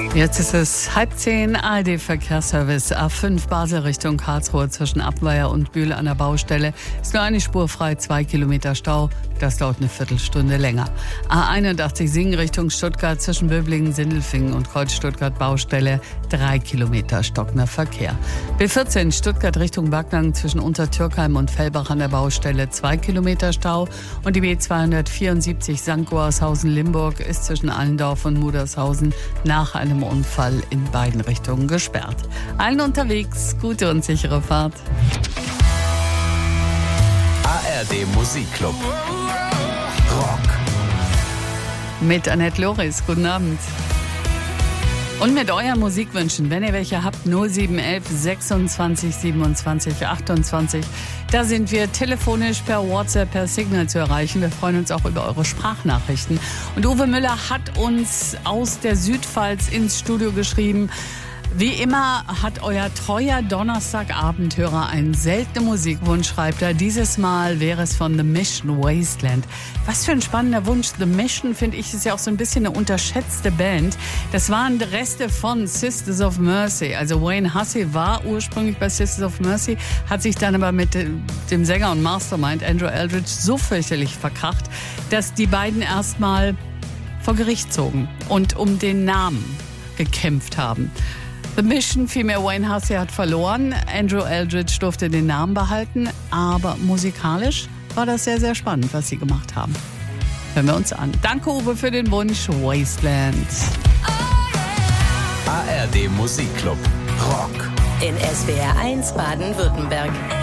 Jetzt ist es 9:30, ARD-Verkehrsservice A5 Basel Richtung Karlsruhe zwischen Abweier und Bühl an der Baustelle. Ist nur eine Spur frei, 2 Kilometer Stau. Das dauert eine Viertelstunde länger. A81 Singen Richtung Stuttgart zwischen Böblingen, Sindelfingen und Kreuz Stuttgart Baustelle. 3 Kilometer stockender Verkehr. B14 Stuttgart Richtung Backnang zwischen Untertürkheim und Fellbach an der Baustelle. 2 Kilometer Stau. Und die B274 St. Goarshausen-Limburg ist zwischen Allendorf und Mudershausen nach einem Unfall in beiden Richtungen gesperrt. Allen unterwegs gute und sichere Fahrt. ARD Musikclub. Rock. Mit Annette Loris. Guten Abend. Und mit euren Musikwünschen, wenn ihr welche habt, 0711 26 27 28. Da sind wir telefonisch, per WhatsApp, per Signal zu erreichen. Wir freuen uns auch über eure Sprachnachrichten. Und Uwe Müller hat uns aus der Südpfalz ins Studio geschrieben: Wie immer hat euer treuer Donnerstagabendhörer einen seltenen Musikwunsch, schreibt er. Dieses Mal wäre es von The Mission, Wasteland. Was für ein spannender Wunsch. The Mission, finde ich, ist ja auch so ein bisschen eine unterschätzte Band. Das waren Reste von Sisters of Mercy. Also Wayne Hussey war ursprünglich bei Sisters of Mercy, hat sich dann aber mit dem Sänger und Mastermind Andrew Eldridge so fürchterlich verkracht, dass die beiden erstmal vor Gericht zogen und um den Namen gekämpft haben. The Mission, vielmehr Wayne Hussey, hat verloren. Andrew Eldridge durfte den Namen behalten, aber musikalisch war das sehr, sehr spannend, was sie gemacht haben. Hören wir uns an. Danke, Uwe, für den Wunsch. Wasteland. ARD Musikclub. Rock. In SWR 1 Baden-Württemberg.